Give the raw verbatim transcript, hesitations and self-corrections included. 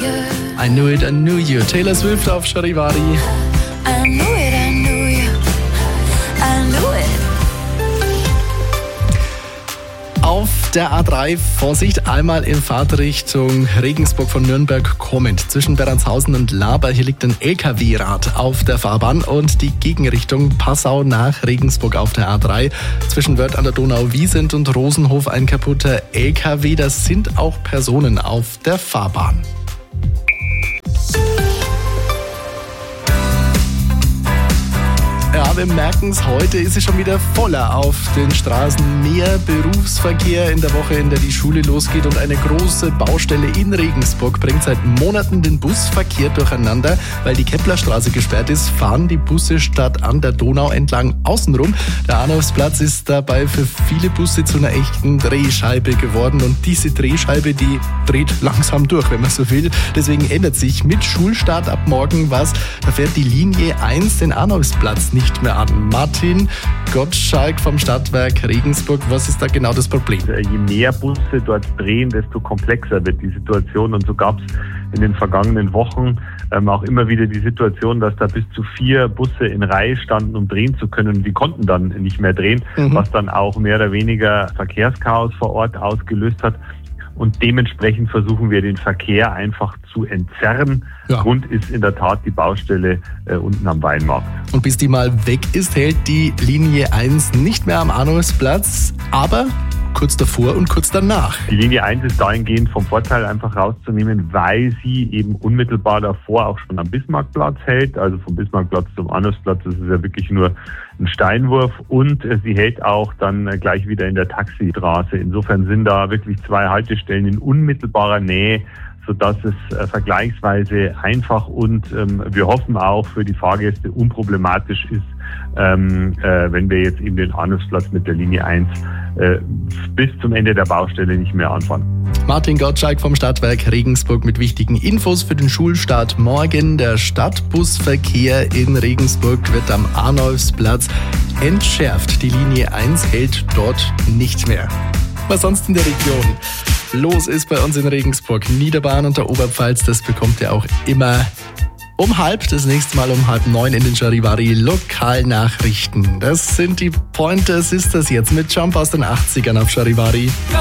I knew it, I knew you. Taylor Swift auf Charivari. I knew it, I knew you. I knew it. Auf der A drei, Vorsicht, einmal in Fahrtrichtung Regensburg von Nürnberg kommend. Zwischen Beranshausen und Laber, hier liegt ein L K W-Rad auf der Fahrbahn und die Gegenrichtung Passau nach Regensburg auf der A drei. Zwischen Wörth an der Donau-Wiesent und Rosenhof ein kaputter L K W. Das sind auch Personen auf der Fahrbahn. Ja, wir merken es, heute ist es schon wieder voller auf den Straßen. Mehr Berufsverkehr in der Woche, in der die Schule losgeht, und eine große Baustelle in Regensburg bringt seit Monaten den Busverkehr durcheinander. Weil die Keplerstraße gesperrt ist, fahren die Busse statt an der Donau entlang außenrum. Der Arnulfsplatz ist dabei für viele Busse zu einer echten Drehscheibe geworden, und diese Drehscheibe, die dreht langsam durch, wenn man so will. Deswegen ändert sich mit Schulstart ab morgen was. Da fährt die Linie eins den Arnulfsplatz nicht mehr an. Martin Gottschalk vom Stadtwerk Regensburg, was ist da genau das Problem? Je mehr Busse dort drehen, desto komplexer wird die Situation, und so gab es in den vergangenen Wochen ähm, auch immer wieder die Situation, dass da bis zu vier Busse in Reihe standen, um drehen zu können, und die konnten dann nicht mehr drehen, mhm. was dann auch mehr oder weniger Verkehrschaos vor Ort ausgelöst hat. Und dementsprechend versuchen wir, den Verkehr einfach zu entzerren. Ja. Grund ist in der Tat die Baustelle äh, unten am Weinmarkt. Und bis die mal weg ist, hält die Linie eins nicht mehr am Arnulfsplatz, aber kurz davor und kurz danach. Die Linie eins ist dahingehend vom Vorteil einfach rauszunehmen, weil sie eben unmittelbar davor auch schon am Bismarckplatz hält. Also vom Bismarckplatz zum Arnulfsplatz, das ist ja wirklich nur ein Steinwurf, und sie hält auch dann gleich wieder in der Taxistraße. Insofern sind da wirklich zwei Haltestellen in unmittelbarer Nähe, sodass es äh, vergleichsweise einfach und ähm, wir hoffen auch für die Fahrgäste unproblematisch ist, ähm, äh, wenn wir jetzt eben den Arnulfsplatz mit der Linie eins äh, bis zum Ende der Baustelle nicht mehr anfahren. Martin Gottschalk vom Stadtwerk Regensburg mit wichtigen Infos für den Schulstart morgen. Der Stadtbusverkehr in Regensburg wird am Arnulfsplatz entschärft. Die Linie eins hält dort nicht mehr. Was sonst in der Region los ist bei uns in Regensburg. Niederbayern und der Oberpfalz, das bekommt ihr auch immer um halb, das nächste Mal um halb neun in den Charivari Lokalnachrichten. Das sind die Pointer Sisters jetzt mit Jump aus den achtzigern auf Charivari.